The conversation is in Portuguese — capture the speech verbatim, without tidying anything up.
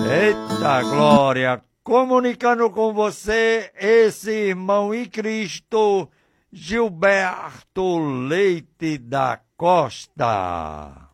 Eita glória! Comunicando com você, esse irmão em Cristo, Gilberto Leite da Costa.